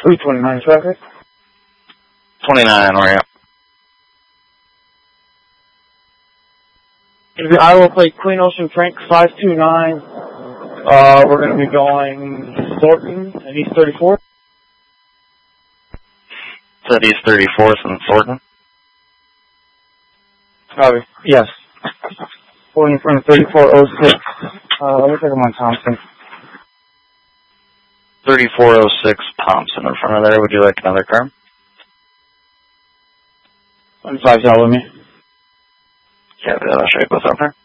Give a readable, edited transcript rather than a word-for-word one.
329 traffic. 29, where are you? I will play Queen Ocean Frank 529. We're going to be going Thornton and East 34th. Is that East 34th and Thornton? Yes. Pulling in front of 3406. Looks like I'm on Thompson. 3406 Thompson in front of there. Would you like another car? 25 with me. Yeah, I'll show you both over.